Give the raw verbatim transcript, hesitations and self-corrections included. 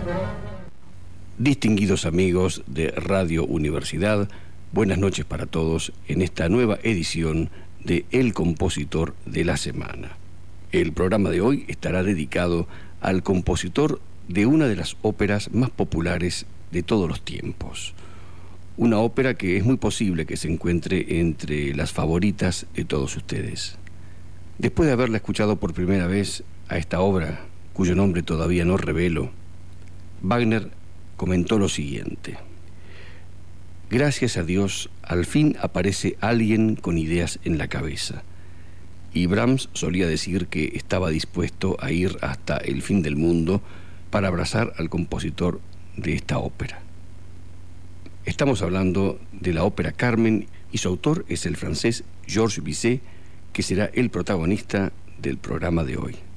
Distinguidos amigos de Radio Universidad, buenas noches para todos en esta nueva edición de El Compositor de la Semana. El programa de hoy estará dedicado al compositor de una de las óperas más populares de todos los tiempos. Una ópera que es muy posible que se encuentre entre las favoritas de todos ustedes. Después de haberla escuchado por primera vez a esta obra, cuyo nombre todavía no revelo, Wagner comentó lo siguiente: gracias a Dios, al fin aparece alguien con ideas en la cabeza. Y Brahms solía decir que estaba dispuesto a ir hasta el fin del mundo para abrazar al compositor de esta ópera. Estamos hablando de la ópera Carmen y su autor es el francés Georges Bizet, que será el protagonista del programa de hoy.